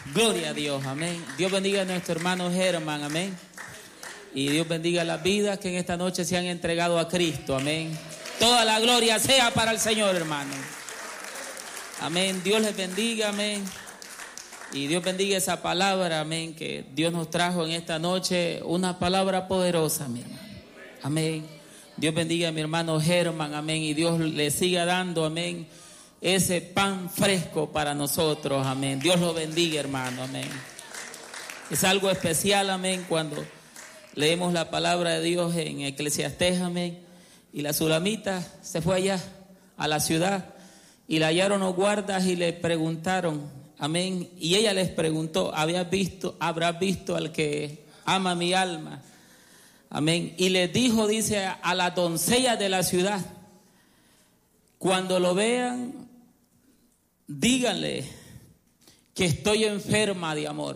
Gloria a Dios, amén. Dios bendiga a nuestro hermano Germán, amén. Y Dios bendiga las vidas que en esta noche se han entregado a Cristo, amén. Toda la gloria sea para el Señor, hermano. Amén. Dios les bendiga, amén. Y Dios bendiga esa palabra, amén, que Dios nos trajo en esta noche, una palabra poderosa, mi hermano. Amén. Dios bendiga a mi hermano Germán, amén, y Dios le siga dando, amén, ese pan fresco para nosotros, amén. Dios lo bendiga, hermano, amén. Es algo especial, amén, cuando leemos la palabra de Dios en Eclesiastés, amén, y la sulamita se fue allá a la ciudad y la hallaron los guardas y le preguntaron, amén, y ella les preguntó, ¿habrás visto al que ama mi alma? Amén. Y les dijo, dice, a la doncella de la ciudad, cuando lo vean, díganle que estoy enferma de amor.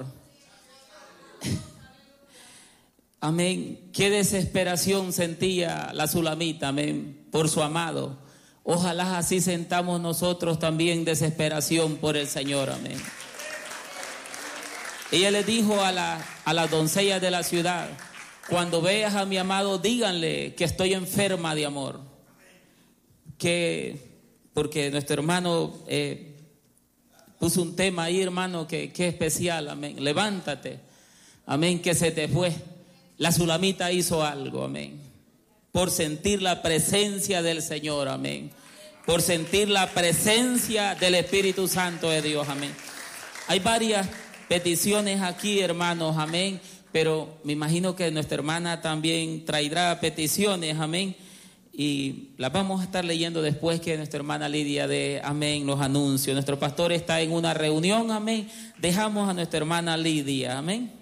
Amén. Qué desesperación sentía la sulamita, amén, por su amado. Ojalá así sentamos nosotros también desesperación por el Señor, amén. Ella le dijo a la doncella de la ciudad, cuando veas a mi amado, díganle que estoy enferma de amor. Porque nuestro hermano puso un tema ahí, hermano, que especial, amén. Levántate, amén, que se te fue. La sulamita hizo algo, amén, por sentir la presencia del Señor, amén, por sentir la presencia del Espíritu Santo de Dios, amén. Hay varias peticiones aquí, hermanos, amén, pero me imagino que nuestra hermana también traerá peticiones, amén, y las vamos a estar leyendo después que nuestra hermana Lidia dé, amén, los anuncios. Nuestro pastor está en una reunión, amén. Dejamos a nuestra hermana Lidia, amén.